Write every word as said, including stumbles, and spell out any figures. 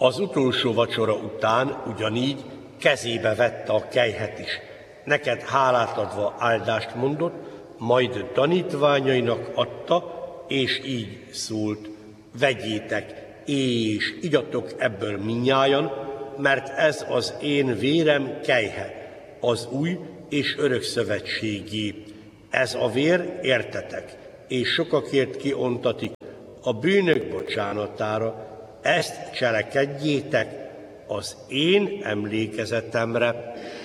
Az utolsó vacsora után ugyanígy kezébe vette a kelyhet is. Neked hálát adva áldást mondott, majd tanítványainak adta, és így szólt: vegyétek, és igyatok ebből mindnyájan, mert ez az én vérem kelyhe, az új és örök szövetségé. Ez a vér értetek, és sokakért kiontatik a bűnök bocsánatára. Ezt cselekedjétek az én emlékezetemre.